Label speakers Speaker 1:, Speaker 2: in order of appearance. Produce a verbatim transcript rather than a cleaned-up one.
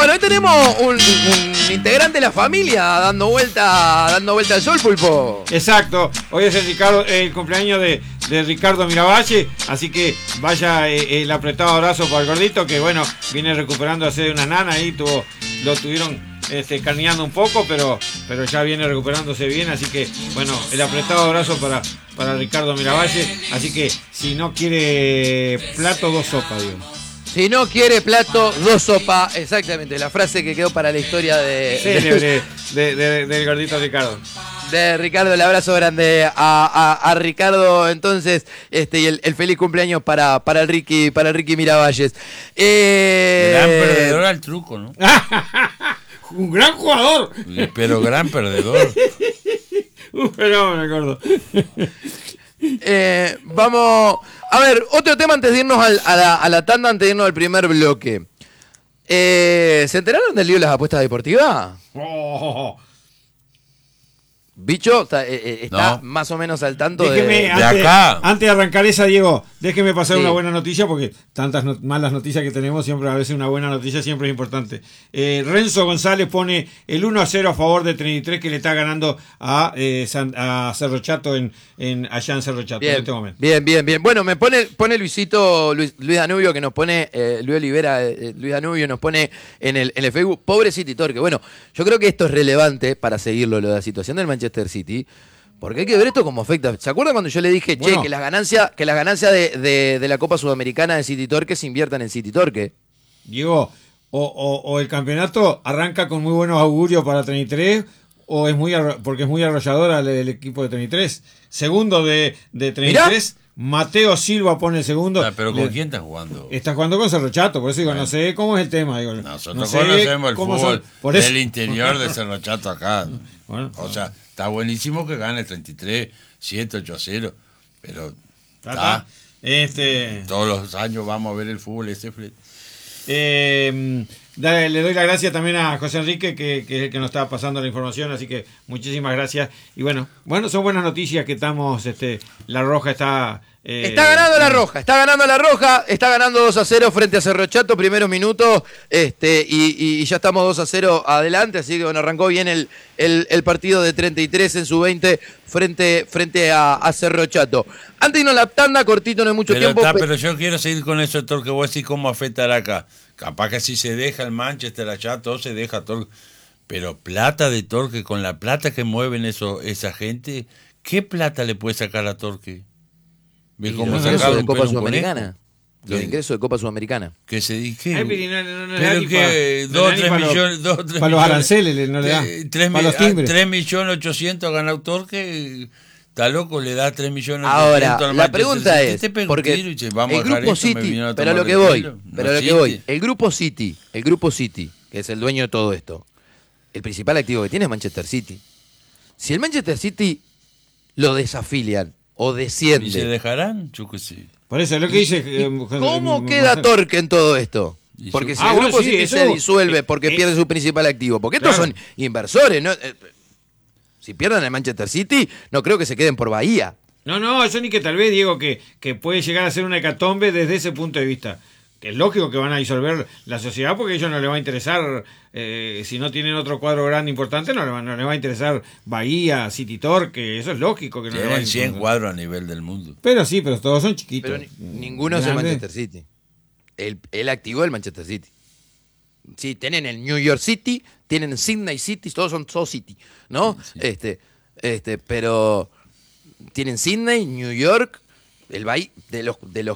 Speaker 1: Bueno, hoy tenemos un, un integrante de la familia dando vuelta, dando vuelta al sol, Pulpo.
Speaker 2: Exacto. Hoy es el, Ricardo, el cumpleaños de, de Ricardo Miravalle, así que vaya eh, el apretado abrazo para el gordito, que bueno, viene recuperándose de una nana ahí, tuvo, lo tuvieron este, carneando un poco, pero, pero ya viene recuperándose bien, así que bueno, el apretado abrazo para, para Ricardo Miravalle, así que si no quiere plato, dos sopas, digo.
Speaker 1: Si no quiere plato, dos sopas. Exactamente, la frase que quedó para la historia de...
Speaker 2: Célebre de, de, del gordito Ricardo.
Speaker 1: De Ricardo, el abrazo grande a, a, a Ricardo, entonces, este, y el, el feliz cumpleaños para, para el Ricky, para el Ricky Miravalles. Eh...
Speaker 3: Gran perdedor al truco, ¿no?
Speaker 2: Un gran jugador.
Speaker 3: Pero gran perdedor.
Speaker 2: Un fenómeno, gordo.
Speaker 1: Eh, vamos, a ver, otro tema antes de irnos al, a, la, a la tanda, antes de irnos al primer bloque. Eh, ¿Se enteraron del lío de las apuestas deportivas?
Speaker 2: Oh.
Speaker 1: Bicho, está, eh, está
Speaker 3: No.
Speaker 1: más o menos al tanto
Speaker 2: Déjeme,
Speaker 1: de...
Speaker 3: de
Speaker 2: antes,
Speaker 3: acá.
Speaker 2: antes de arrancar esa, Diego, déjeme pasar
Speaker 1: Sí.
Speaker 2: una buena noticia, porque tantas no- malas noticias que tenemos, siempre a veces una buena noticia siempre es importante. Eh, Renzo González pone el uno a cero a favor de treinta y tres, que le está ganando a, eh, San- a Cerro Chato en, en, allá en Cerro Chato en
Speaker 1: Bien,
Speaker 2: este momento.
Speaker 1: bien, bien, bien. Bueno, me pone, pone Luisito, Luis, Luis Danubio, que nos pone, eh, Luis Olivera, eh, Luis Danubio nos pone en el, en el Facebook, pobre City Torque. Bueno, yo creo que esto es relevante para seguirlo, lo de la situación del Manchester City, porque hay que ver esto como afecta. ¿Se acuerdan cuando yo le dije,
Speaker 2: Bueno.
Speaker 1: che, que las ganancias, que las ganancias de, de, de la Copa Sudamericana de City Torque se inviertan en City Torque?
Speaker 2: Diego, o, o, o el campeonato arranca con muy buenos augurios para treinta y tres, o es muy arro- porque es muy arrolladora el, el equipo de treinta y tres. Segundo de, de treinta y tres, Mateo Silva pone el segundo.
Speaker 3: Ah, pero ¿con
Speaker 2: Le-
Speaker 3: quién estás jugando?
Speaker 2: Está jugando con Cerro Chato, por eso digo,
Speaker 3: Bueno.
Speaker 2: no sé cómo es el tema. Digo,
Speaker 3: Nosotros
Speaker 2: no sé
Speaker 3: conocemos el
Speaker 2: cómo
Speaker 3: fútbol
Speaker 2: son- por eso-
Speaker 3: del interior de Cerro Chato acá.
Speaker 2: Bueno.
Speaker 3: O sea, está buenísimo que gane treinta y tres, siete, ocho a cero, pero
Speaker 2: Ta,
Speaker 3: está,
Speaker 2: ta. Este,
Speaker 3: todos los años vamos a ver el fútbol ese. fle-
Speaker 2: eh, da- le doy la gracia también a José Enrique, que, que es el que nos está pasando la información, así que muchísimas gracias. Y bueno, bueno, son buenas noticias que estamos, este, La Roja está... eh,
Speaker 1: Está ganando la Roja, está ganando la Roja, está ganando dos a cero frente a Cerro Chato, primeros minutos, este, y, y ya estamos dos a cero adelante, así que bueno, arrancó bien el, el, el partido de treinta y tres en su veinte frente, frente a, a Cerro Chato. Antes de irnos a la tanda, cortito, no hay mucho
Speaker 3: Pero,
Speaker 1: tiempo.
Speaker 3: está,
Speaker 1: pe-
Speaker 3: pero yo quiero seguir con eso, Torque, vos decís cómo afectará acá. Capaz que si se deja el Manchester allá, todo se deja Torque. Pero plata de Torque, con la plata que mueven eso, esa gente, ¿qué plata le puede sacar a Torque? ¿Ves
Speaker 1: y
Speaker 3: cómo
Speaker 1: los
Speaker 3: sacaron
Speaker 1: ingresos de
Speaker 3: un
Speaker 1: Copa
Speaker 3: pelo a un
Speaker 1: Sudamericana.
Speaker 3: conejo?
Speaker 1: Los
Speaker 3: ¿Qué?
Speaker 1: ingresos de Copa Sudamericana.
Speaker 3: Que se dije.
Speaker 2: Ay, pero no, no, no le da
Speaker 3: Pero
Speaker 2: ni
Speaker 3: que
Speaker 2: pa- no
Speaker 3: dos,
Speaker 2: le da ni
Speaker 3: tres
Speaker 2: pa' los-
Speaker 3: millones, dos, tres
Speaker 2: pa' los
Speaker 3: millones.
Speaker 2: aranceles le- no le da.
Speaker 3: Eh, tres,
Speaker 2: Pa'
Speaker 3: mi-
Speaker 2: los timbres.
Speaker 3: ah, tres millones ochocientos ha ganado Torque. Está loco, le da tres millones
Speaker 1: Ahora,
Speaker 3: ochocientos al
Speaker 1: la
Speaker 3: Manchester
Speaker 1: pregunta
Speaker 3: City.
Speaker 1: es,
Speaker 3: Te pega un
Speaker 1: porque
Speaker 3: tiro y dice, vamos
Speaker 1: el
Speaker 3: a dejar
Speaker 1: grupo
Speaker 3: esto, me
Speaker 1: City,
Speaker 3: vinieron a
Speaker 1: pero a lo
Speaker 3: tomar
Speaker 1: que
Speaker 3: el
Speaker 1: voy,
Speaker 3: pelo. No
Speaker 1: pero a lo que
Speaker 3: existe.
Speaker 1: voy, el grupo City, el grupo City, que es el dueño de todo esto, el principal activo que tiene es Manchester City. Si el Manchester City lo desafilian o
Speaker 3: ¿Y se
Speaker 1: desciende,
Speaker 3: dejarán? Yo qué sé.
Speaker 2: Por eso es lo que dice... eh,
Speaker 1: ¿cómo
Speaker 2: eh,
Speaker 1: queda
Speaker 2: eh,
Speaker 1: Torque en todo esto?
Speaker 3: Y
Speaker 1: Porque
Speaker 3: yo-
Speaker 1: si
Speaker 2: Ah,
Speaker 1: el
Speaker 2: bueno,
Speaker 1: grupo
Speaker 2: sí,
Speaker 1: City
Speaker 2: eso-
Speaker 1: se disuelve
Speaker 2: eh,
Speaker 1: porque
Speaker 2: eh,
Speaker 1: pierde su principal activo, porque estos
Speaker 2: claro.
Speaker 1: son inversores, ¿no? Eh, Si pierden el Manchester City, no creo que se queden por Bahía.
Speaker 2: No, no, eso ni que tal vez, Diego, que, que puede llegar a ser una hecatombe desde ese punto de vista. Que es lógico que van a disolver la sociedad porque a ellos no les va a interesar, eh, si no tienen otro cuadro grande importante, no les va, no les va a interesar Bahía, City Torque, eso es lógico que no les va a
Speaker 3: Tienen cien
Speaker 2: importar.
Speaker 3: cuadros a nivel del mundo.
Speaker 2: Pero sí, pero todos son chiquitos.
Speaker 1: Pero ni- ninguno es el
Speaker 2: Grandes.
Speaker 1: Manchester City. El, el activo del Manchester City. Sí, tienen el New York City, tienen Sydney City, todos son So City, ¿no?
Speaker 3: Sí.
Speaker 1: Este, este, pero tienen Sydney, New York, el Bahía, de los, de los